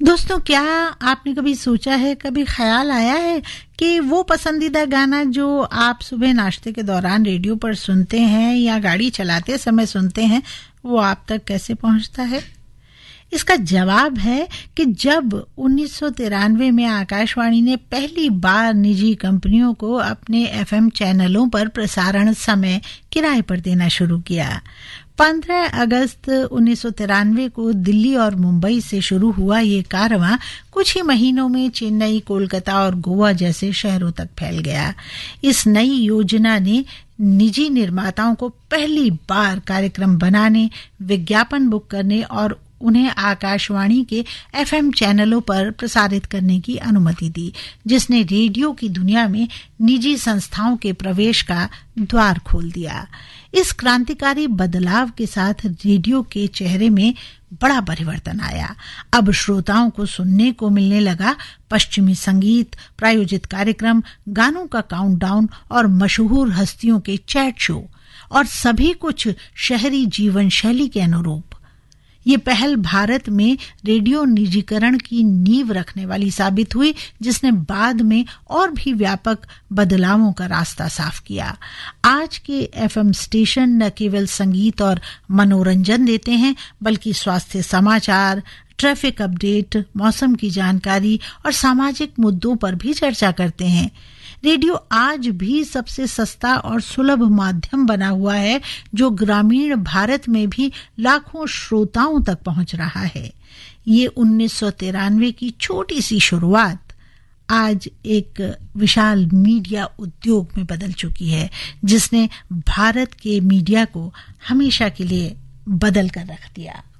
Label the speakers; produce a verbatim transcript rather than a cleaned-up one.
Speaker 1: दोस्तों, क्या आपने कभी सोचा है, कभी ख्याल आया है कि वो पसंदीदा गाना जो आप सुबह नाश्ते के दौरान रेडियो पर सुनते हैं या गाड़ी चलाते समय सुनते हैं, वो आप तक कैसे पहुंचता है? इसका जवाब है कि जब उन्नीस सौ तिरानवे में आकाशवाणी ने पहली बार निजी कंपनियों को अपने एफएम चैनलों पर प्रसारण समय किराए पर देना शुरू किया। पंद्रह अगस्त उन्नीस सौ तिरानवे को दिल्ली और मुंबई से शुरू हुआ ये कारवां कुछ ही महीनों में चेन्नई, कोलकाता और गोवा जैसे शहरों तक फैल गया। इस नई योजना ने निजी निर्माताओं को पहली बार कार्यक्रम बनाने, विज्ञापन बुक करने और उन्हें आकाशवाणी के एफएम चैनलों पर प्रसारित करने की अनुमति दी, जिसने रेडियो की दुनिया में निजी संस्थाओं के प्रवेश का द्वार खोल दिया। इस क्रांतिकारी बदलाव के साथ रेडियो के चेहरे में बड़ा परिवर्तन आया। अब श्रोताओं को सुनने को मिलने लगा पश्चिमी संगीत, प्रायोजित कार्यक्रम, गानों का काउंटडाउन और मशहूर हस्तियों के चैट शो, और सभी कुछ शहरी जीवन शैली के अनुरूप। ये पहल भारत में रेडियो निजीकरण की नींव रखने वाली साबित हुई, जिसने बाद में और भी व्यापक बदलावों का रास्ता साफ किया। आज के एफएम स्टेशन न केवल संगीत और मनोरंजन देते हैं, बल्कि स्वास्थ्य समाचार, ट्रैफिक अपडेट, मौसम की जानकारी और सामाजिक मुद्दों पर भी चर्चा करते हैं। रेडियो आज भी सबसे सस्ता और सुलभ माध्यम बना हुआ है, जो ग्रामीण भारत में भी लाखों श्रोताओं तक पहुंच रहा है। ये उन्नीस सौ तिरानवे की छोटी सी शुरुआत आज एक विशाल मीडिया उद्योग में बदल चुकी है, जिसने भारत के मीडिया को हमेशा के लिए बदल कर रख दिया।